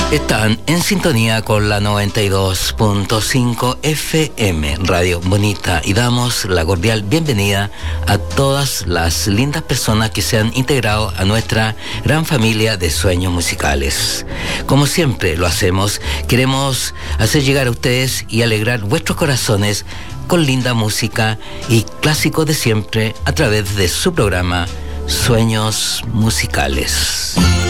Están en sintonía con la 92.5 FM, Radio Bonita, y damos la cordial bienvenida a todas las lindas personas que se han integrado a nuestra gran familia de sueños musicales. Como siempre lo hacemos, queremos hacer llegar a ustedes y alegrar vuestros corazones con linda música y clásicos de siempre a través de su programa Sueños Musicales.